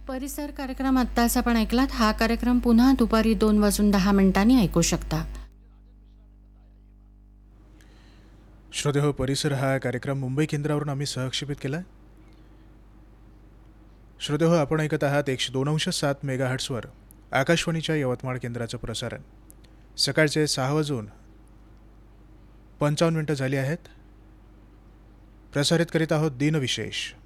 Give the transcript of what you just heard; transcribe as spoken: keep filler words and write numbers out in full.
परिसर कार्यक्रम आत्ताच आपण ऐकलात. हा कार्यक्रम पुन्हा दुपारी दोन वाजून दहा मिनिटांनी ऐकू शकता. श्रोतेहो, परिसर हा कार्यक्रम मुंबई केंद्रावरून आम्ही सहक्षेपित केला. श्रोतेहो, आपण ऐकत आहात एकशे दोन अंश सात मेगाहर्ट्सवर आकाशवाणीच्या यवतमाळ केंद्राचं प्रसारण. सकाळचे सहा वाजून पंचावन्न मिनटं झाली आहेत. प्रसारित करीत आहोत दिनविशेष.